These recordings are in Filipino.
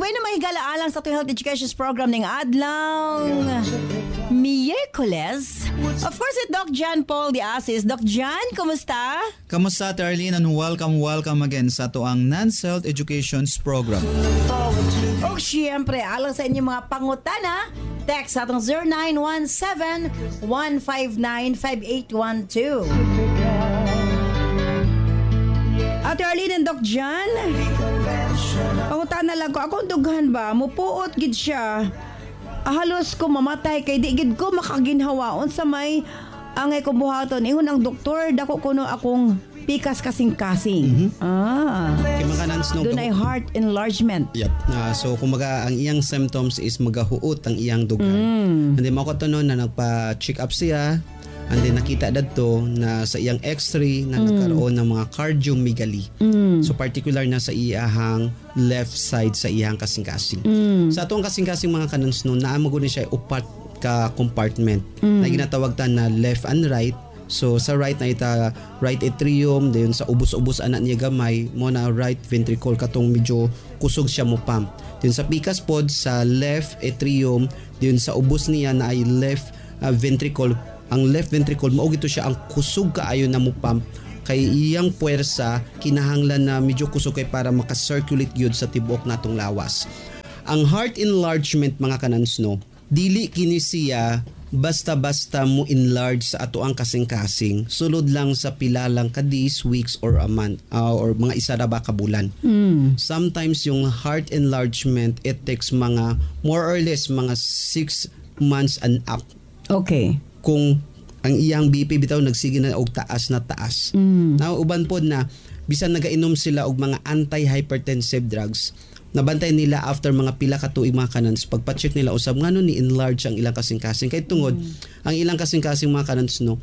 bueno mahigala alang sa itong health education program ng adlaw Miyerkules. Of course, it's Doc John Paul Diasis. Doc John, kumusta? Kamusta, Arlene, and welcome again sa tuang Nance Health Education's program. O siyempre, alang sa inyong mga pangutana, text sa atong 0917-159-5812. Ate Arlene and Doc John, pangutana lang ko, akong dughan ba? Mupuot gid siya. Halos ko mamatay kay di gid ko makaginhawaon sa may angay ko buhaton. Ingon ang doktor, dako kuno akong pikas kasing-kasing. Kaya mga kanans, no, doon ay heart enlargement. Yep. So kumaga ang iyang symptoms is magahuot ang iyang dugan. And then mako to no, na nagpa-check up siya. And then nakita dadto na sa iyang x-ray na nagkaroon ng mga cardiomegaly. So particular na sa iyahang left side sa iyang kasing-kasing. Sa atong kasing-kasing mga kanans no, naamo ni siya upat ka compartment na ginatawag ta na left and right. So sa right na ita right atrium, then sa ubos-ubos anak niya gamay mo na right ventricle katong medyo kusog siya mo pump. Then sa pikas pod sa left atrium, then sa ubos niya na ay left ventricle. Ang left ventricle mao gito siya ang kusog kaayo na mo pump kay iyang puwersa kinahanglan na medyo kusog kay para maka-circulate gyud sa tibuok natong lawas. Ang heart enlargement mga kanans no, dili kini siya basta-basta mo enlarge sa ato ang kasing-kasing sulod lang sa pila lang ka days, weeks or a month or mga isa ra ba ka bulan. Sometimes yung heart enlargement it takes mga more or less mga 6 months and up. Okay. Kung ang iyang BP bitaw nagsige na og taas na taas. Now uban pod na bisan nagainom sila og mga anti-hypertensive drugs, nabantay nila after mga pila ka tuig mga kanans pagpa-check nila usab ngano ni enlarge ang ilang kasing-kasing kay tungod ang ilang kasing-kasing mga kanans no.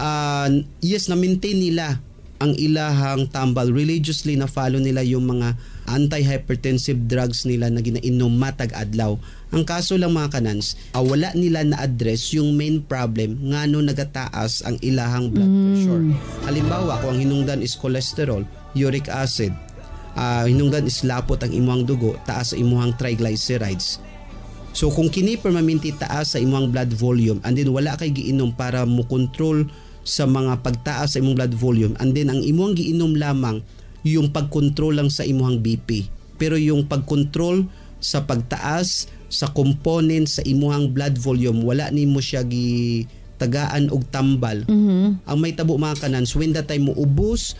Yes, na maintain nila ang ilahang tambal, religiously na follow nila yung mga anti-hypertensive drugs nila na ginainom matag adlaw. Ang kaso lang mga kanans, wala nila na-address yung main problem ngano nagataas ang ilahang blood pressure. Halimbawa, kung ang hinungdan is cholesterol, uric acid, hinungdan is lapot ang imuhang dugo, taas sa imuhang triglycerides. So kung kini permanente taas sa imuhang blood volume and then wala kay giinom para mo control sa mga pagtaas sa imong blood volume and then ang imuhang giinom lamang yung pagkontrol lang sa imuhang BP. Pero yung pagkontrol sa pagtaas sa component sa imuhang blood volume wala nimo siya gitagaan og tambal. Ang may tabo mga kanans when that time mo ubos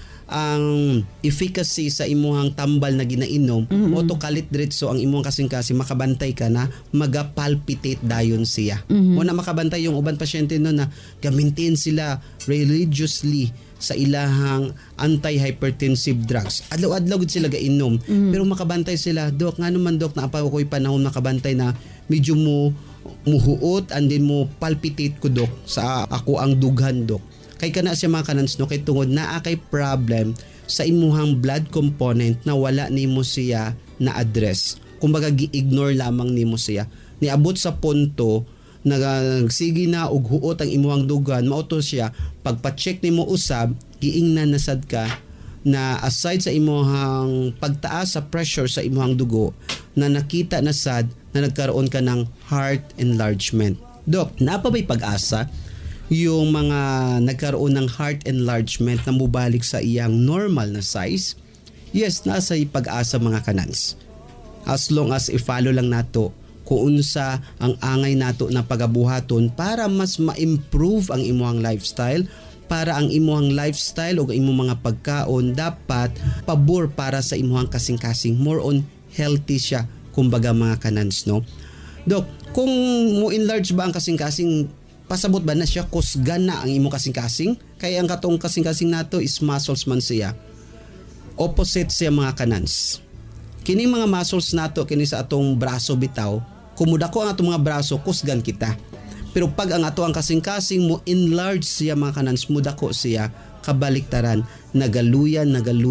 ang efficacy sa imuhang tambal na ginainom, auto kalit diretso ang imuhang kasing-kasing makabantay ka na magapalpitate dayon siya. O na makabantay yung uban pasyente no na gamintin sila religiously sa ilahang anti-hypertensive drugs. Adlaw-adlaw gud sila gainom pero makabantay sila. Dok, nga naman dok na apaw ko'y panahon makabantay na medyo mo muhuot and then mo palpitate ko dok sa ako ang dughan dok. Kay kana siya mga kanans no kay tungod naa kay problem sa imuhang blood component na wala nimo siya na address. Kumbaga gi-ignore lamang nimo siya. Niabot sa punto nagsige na og huot ang imuhang dugan mauto siya pagpa-check nimo usab giingnan na sad ka na aside sa imuhang pagtaas sa pressure sa imuhang dugo na nakita na sad na nagkaroon ka ng heart enlargement. Dok, napabay pag-asa yung mga nagkaroon ng heart enlargement na mubalik sa iyang normal na size? Yes, nasa pag-asa mga kanans. As long as i-follow lang nato kung unsa ang angay nato na pagabuhaton para mas ma-improve ang imuhang lifestyle, para ang imuhang lifestyle o imong mga pagkaon dapat pabor para sa imuhang kasing-kasing, more on healthy siya kumbaga mga kanans no. Dok, kung mo enlarge ba ang kasing-kasing pasabot ba na siya kusgan na ang imong kasing-kasing? Kaya ang katong kasing-kasing nato is muscles man siya. Opposite siya mga kanans. Kini mga muscles nato kini sa atong braso bitaw, kumuda ko ang atong mga braso kusgan kita. Pero pag ang ato ang kasing-kasing mo enlarge siya mga kanans, mudako siya kabaliktaran, nagaluya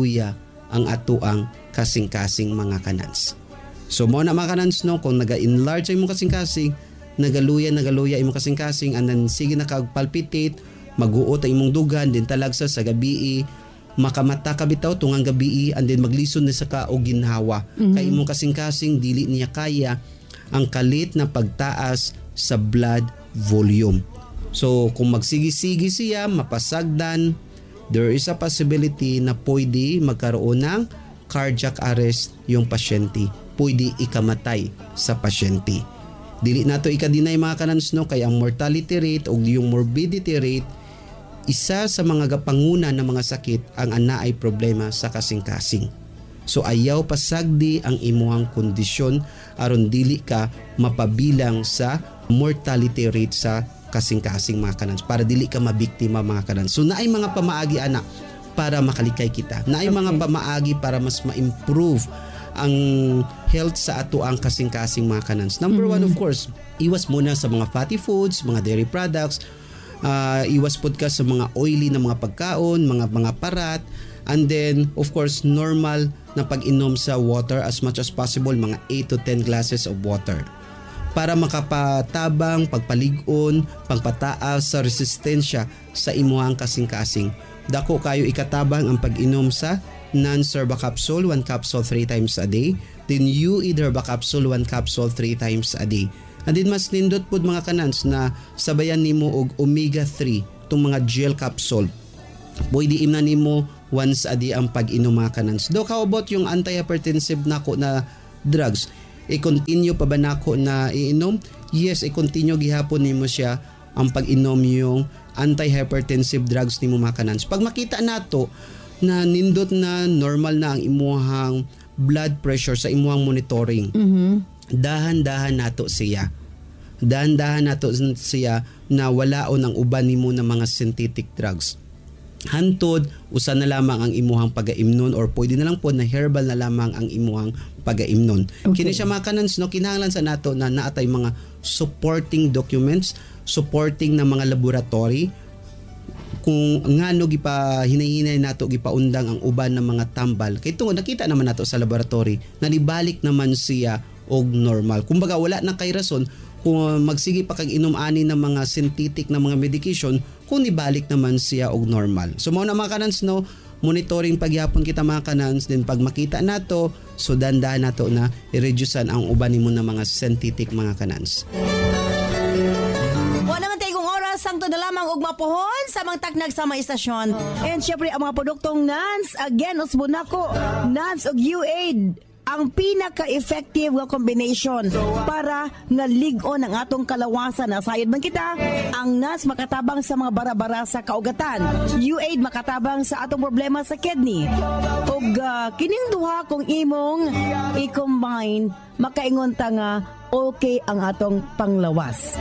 ang ato ang kasing-kasing mga kanans. So mo na mga kanans no, kung naga-enlarge ang imong kasing-kasing, nagaluya imong kasing-kasing and then sige na kagpalpitate, maguot ang imong dugan din talagsa sa gabi makamata ka bitaw tungang gabi and then maglison na sa ka o ginhawa. Kay imong kasing-kasing dili niya kaya ang kalit na pagtaas sa blood volume. So kung magsigi-sigi siya, mapasagdan, there is a possibility na pwede magkaroon ng cardiac arrest yung pasyente. Pwede ikamatay sa pasyente. Dili nato ikadinay mga kanans no, kaya ang mortality rate o yung morbidity rate, isa sa mga gapanguna ng mga sakit ang ana ay problema sa kasing-kasing. So ayaw pasagdi ang imuhang kondisyon aron dili ka mapabilang sa mortality rate sa kasing-kasing mga kanans para dili ka mabiktima mga kanans. So naay mga pamaagi ana para makalikay kita. Naay mga pamaagi para mas ma-improve ang health sa ato ang kasing-kasing mga kanans. Number one, of course, iwas muna sa mga fatty foods, mga dairy products, iwas pod ka sa mga oily na mga pagkaon, mga parat, and then of course normal na pag-inom sa water as much as possible, mga 8 to 10 glasses of water para makapatabang, pagpalig-on, pagpataas sa resistensya sa imuhang kasing-kasing. Dako kayo ikatabang ang pag-inom sa non-Herba capsule, 1 capsule 3 times a day, then U-Aid Herba capsule, 1 capsule 3 times a day. And then mas nindot pod mga kanans na sabayan nimo og omega-3 tong mga gel capsule. Pwede imna nimo once a day ang pag-inom mga kanans. Do how about yung antihypertensive nako na drugs? I-continue pa ba nako na iinom? Yes, i-continue gihapon nimo siya ang pag-inom yung antihypertensive drugs nimo mga kanans. Pag makita nato na nindot na normal na ang imuhang blood pressure sa imuhang monitoring. Dahan-dahan nato siya. Dahan-dahan nato siya na walaon ang uban nimo ng mga synthetic drugs. Hantod, usa na lamang ang imuhang pagaimnon or pwede na lang po na herbal na lamang ang imuhang pagaimnon. Okay. Kini siya mga kanans, no, kinahanglan sa nato na naatay mga supporting documents, supporting na mga laboratory, kung ngano gipa hinahinay nato gipaundang ang uban ng mga tambal. Kay tungod nakita naman nato sa laboratory na nibalik naman siya og normal. Kumbaga wala na kay rason kung magsige pa kag inom ani ng mga synthetic na mga medication kung nibalik naman siya og normal. So mao na mga kanans no, monitoring pagyapon kita mga kanans, then pag makita nato so dandahan nato na i-reducean ang uban nimo ng mga synthetic mga kanans. Sangto na lamang og mapuhon sa mga tagnag sa mga istasyon. And syempre ang mga produktong NANS, again, usbon nako, NANS og U-Aid, ang pinaka-effective nga combination para naligon ang atong kalawasan. Nasayod man kita, ang NANS makatabang sa mga bara-bara sa kaugatan. U-Aid makatabang sa atong problema sa kidney. Og kining duha kung imong i-combine, makaingon ta nga okay ang atong panglawas.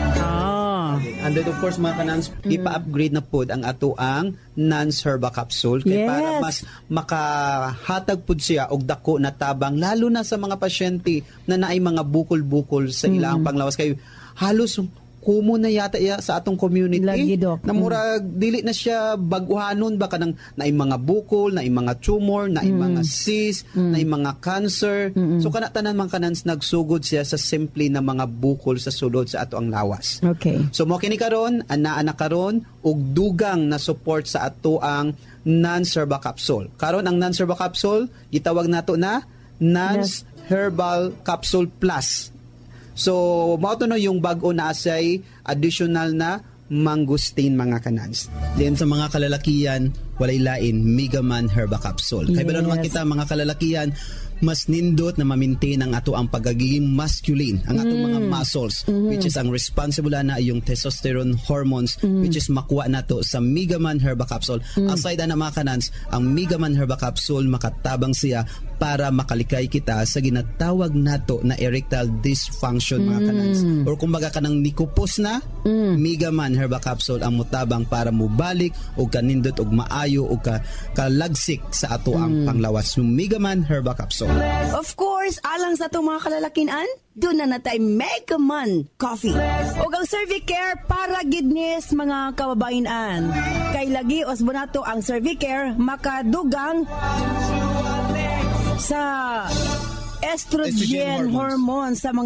And then of course mga kanans, ipa-upgrade na pod ang ato ang NANS Herba capsule kay para mas makahatag pod siya og dako na tabang lalo na sa mga pasyente na naay mga bukol-bukol sa ilang panglawas kay halos kumo na yata sa atong community. Lagi, Doc. Na murag dili na siya baguhanon ba kanang naay mga bukol, naay mga tumor, naay mga cyst, naay mga cancer. So kana tanan man kanans nagsugod siya sa simple na mga bukol sa sulod sa ato ang lawas. Okay. So mo kini karon ana karon og dugang na support sa ato ang NANS Herba capsule. Karon ang NANS Herba capsule gitawag nato na NANS Herbal Capsule Plus. So, mao to no yung bag-o na asay additional na mangustin mga kanans. Then sa mga kalalakian, walay lain Megaman Herba Capsule. Kaya ba naman kita mga kalalakian, mas nindot na ma-maintain ang ato ang pagiging masculine, ang ato mga muscles, which is ang responsible na yung testosterone hormones, which is makuha nato sa Megaman Herba Capsule. Aside na mga kanans, ang Megaman Herba Capsule makatabang siya para makalikay kita sa ginatawag nato na erectile dysfunction mga kanans. Or kumbaga kanang nikupos na, Megaman Herba Capsule ang mutabang para mubalik o kanindot og maayo o kalagsik sa ato ang panglawas. Yung Megaman Herba Capsule. Of course, alang sa itong mga kalalakinan, doon na natay Megaman Coffee. O ang Cervicare para gidnis mga kababayanan. Kay lagi osbonato ang Cervicare makadugang sa estrogen hormone sa mga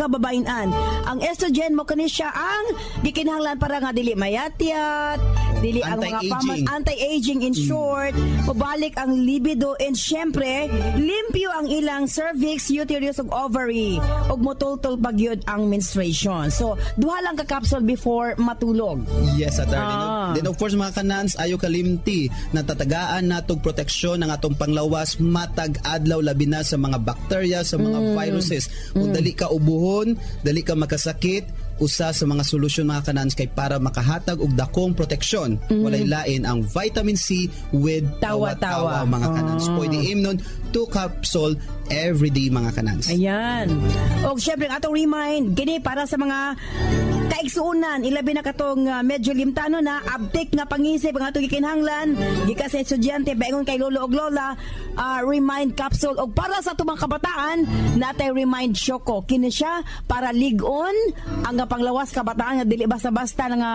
kababayan. Ang estrogen mo kani siya ang gikinahanglan para nga dili mayatyat, dili ang mga anti-aging in short, mabalik ang libido, and syempre limpyo ang ilang cervix, uterus ug ovary, ug motultol pagyud ang menstruation. So duha lang ka capsule before matulog. Yes, attorney. Then of course mga kanans, ayo kalimti na tatagaan natog proteksyon ng atong panglawas matag adlaw labi na sa mga bakterya, sa mga viruses. Kung dali ka ubuhon, dali ka makasakit, usa sa mga solusyon mga kanans kay para makahatag og dakong proteksyon. Walay lain ang vitamin C with tawa-tawa mga kanans. Pwede imnon 2 capsule every day mga kanans. Ayan. O syempre ang atong remind, gini para sa mga kaigsuunan, ilabi na katong medyo limtano na, abtik nga pangisip ang atong gikinahanglan, gikan sa estudyante, baingon kay lolo og lola, remind capsule. O para sa atong mga kabataan, natay remind Choco. Kini siya para ligon ang panglawas kabataan nga dili basta-basta nga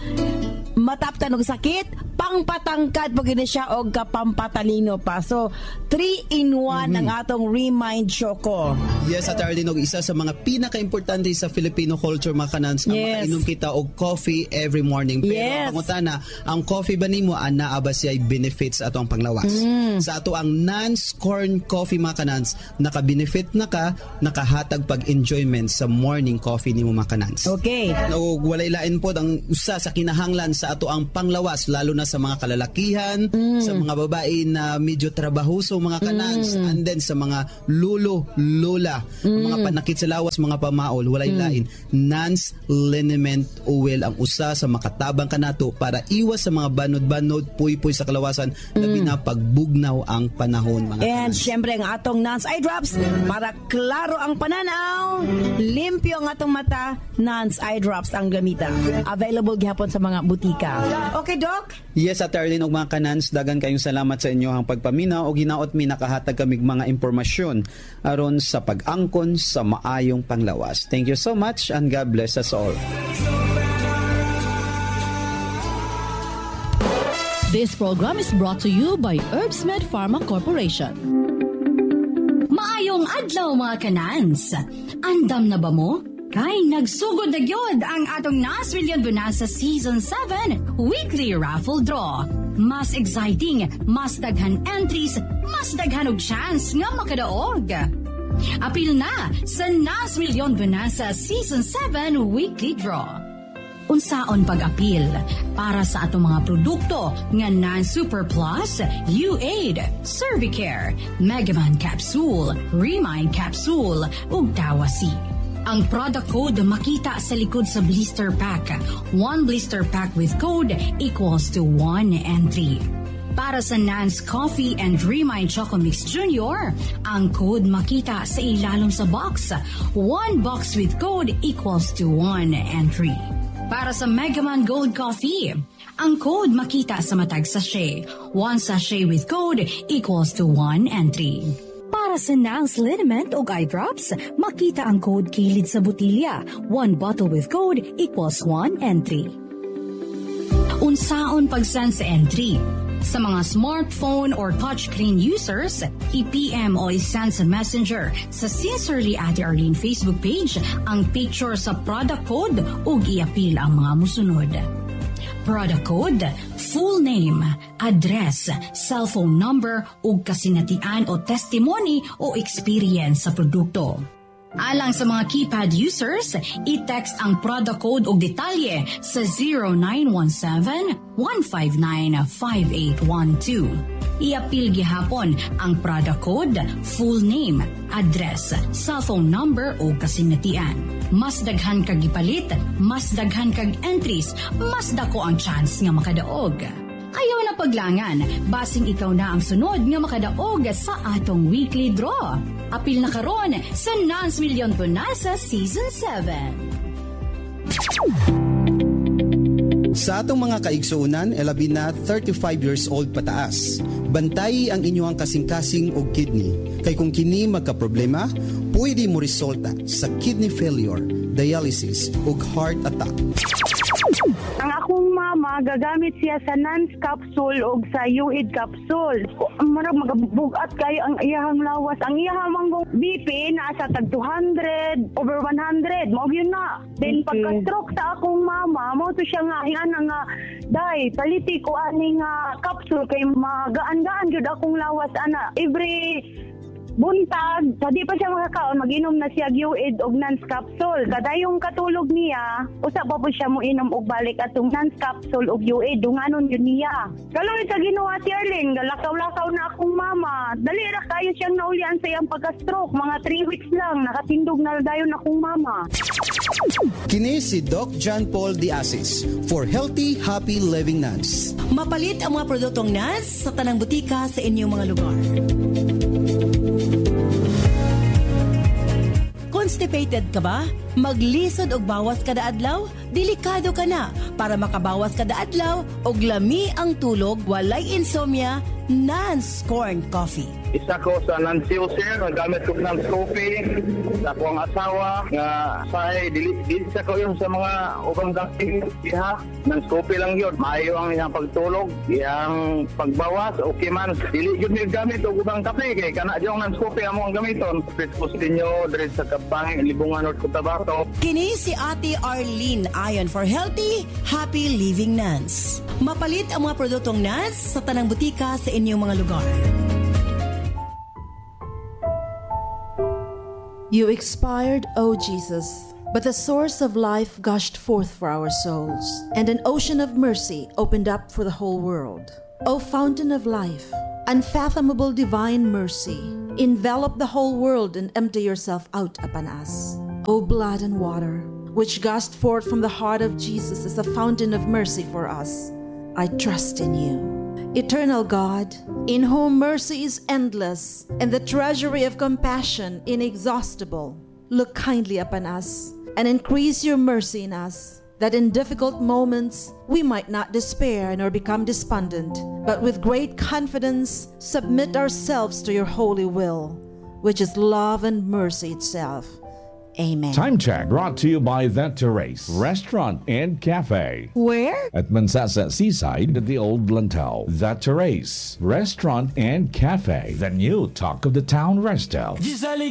mataptan og sakit, pangpatangkad po gini siya og kapampatalino pa. So 3-in-1 ang atong remind Choco. Yes, at Arlene, og isa sa mga pinaka-importante sa Filipino culture mga kanans, ang makainom kita og coffee every morning. Pero pangutana, ang coffee ba nimo anaa ba siya benefits ato ang panglawas? Sa ato ang non-corn coffee mga kanans, naka-benefit na ka, nakahatag pag-enjoyment sa morning coffee nimo mga kanans. Okay. Og walay lain po ang usa sa kinahanglan sa ato ang panglawas, lalo na sa mga kalalakihan, sa mga babae na medyo trabahoso mga kanans, and then sa mga lulo, lola, mga panakit sa lawas, mga pamaol, walay lain. Nance liniment oil ang usa sa makatabang kanato para iwas sa mga banod-banod, puy-puy sa kalawasan, labi na pagbugnaw ang panahon mga and kanans. syempre ang atong Nance Eye Drops para klaro ang pananaw, limpyo ang atong mata, Nance Eye Drops ang gamita. Available gihapon sa mga butika. Okay, Doc? Yes, at Arlene og mga kanans, dagan kayong salamat sa inyo ang pagpaminaw o ginaot mi nakahatag kamig mga impormasyon aron sa pag-angkon sa maayong panglawas. Thank you so much and God bless us all. This program is brought to you by Herbsmed Pharma Corporation. Maayong adlaw mga kanans. Andam na ba mo? Kay nagsugod na gyud ang atong Nas Million Bonanza Season 7 Weekly Raffle Draw. Mas exciting, mas daghan entries, mas daghan og chance nga makadaog. Apil na sa Nas Million Bonanza Season 7 Weekly Draw. Unsaon pag-apil para sa atong mga produkto nga Nan Super Plus, U-Aid, Cervicare, Megaman Capsule, Remind Capsule ug Tawasi. Ang product code makita sa likod sa blister pack. 1 blister pack with code equals to 1 entry. Para sa Nance Coffee and Remind Choco Mix Junior, ang code makita sa ilalom sa box. 1 box with code equals to 1 entry. Para sa Megaman Gold Coffee, ang code makita sa matag sachet. 1 sachet with code equals to 1 entry. Para sa Nance Liniment o Eye Drops, makita ang code kilid sa botilya. 1 bottle with code equals 1 entry. Unsaon pag-send sa entry? Sa mga smartphone or touchscreen users, i-PM o i-send sa Messenger sa Sincerely Ate Arlene Facebook page ang picture sa product code ug i-apil ang mga musunod. Product code, full name, address, cellphone number ug kasinatian o testimony o experience sa produkto. Alang sa mga keypad users, i-text ang product code o detalye sa 0917-159-5812. I-apil gihapon ang product code, full name, address, cellphone number o kasinatian. Mas daghan kag gipalit, mas daghan kag entries, mas dako ang chance nga makadaog. Ayaw na paglangan, basing ikaw na ang sunod nga makadaog sa atong weekly draw. Apil na karon sa Nance Million Bonanza Season 7. Sa atong mga kaigsuunan, elabi na 35 years old pataas. Bantayi ang inyong kasing-kasing o kidney. Kay kung kini magka-problema, pwede mo resulta sa kidney failure, dialysis o heart attack. Ang akong mga mama gagamit siya sa NANS capsule o sa UID capsule. Marag magabugat kayo ang iyahang lawas. Ang iyahang manggong BP nasa tag 200 over 100. Mao yun na. Then pagka-stroke sa akong mama, mo to siya nga nga day paliti ko ani nga capsule kay magaan-gaan gyud akong lawas ana. Every buntag, sa di pa siya makakaon, mag-inom na siya UID og NANS capsule. Kadayong katulog niya, usa pa po siya mo inom og balik atong NANS capsule og UID. Dunganon yun niya. Kalawit sa ginawa ti Arlene, galakaw-lakaw na akong mama. Dali ra kayo siyang naulian sa iyang pagka-stroke. Mga 3 weeks lang, nakatindog na dayon akong mama. Kini si Doc John Paul Diasis for Healthy, Happy Living Nuns. Mapalit ang mga produktong NANS sa tanang butika sa inyong mga lugar. Constipated ka ba? Maglisod og bawas kada adlaw? Delikado ka na. Para makabawas kada adlaw og lami ang tulog, walay insomnia, NANS Corn Coffee. Isa ko sa Nancy User, nagamit ko ng coffee sa akong asawa nga say dili sa ko yung sa mga ubang dating iha ng coffee lang yun. Maayo ang iyang pagtulog, iyang pagbawas, okay man. Dili yun yung gamit o ubang kape kay kana yung ng coffee amo ang gamiton. Prespost ninyo dire sa Kapang, Libungan, North Cotabato. Kini si Ate Arlene ayon for Healthy, Happy Living NANS. Mapalit ang mga produktong NANS sa tanang butika sa inyong mga lugar. You expired, O Jesus, but the source of life gushed forth for our souls, and an ocean of mercy opened up for the whole world. O fountain of life, unfathomable divine mercy, envelop the whole world and empty yourself out upon us. O blood and water, which gushed forth from the heart of Jesus as a fountain of mercy for us, I trust in you. Eternal God, in whom mercy is endless and the treasury of compassion inexhaustible, look kindly upon us and increase your mercy in us, that in difficult moments we might not despair nor become despondent, but with great confidence submit ourselves to your holy will, which is love and mercy itself. Amen. Time check brought to you by The Terrace Restaurant and Cafe. Where? At Mansasa Seaside at the Old Lantau. The Terrace Restaurant and Cafe. The new talk of the town resto.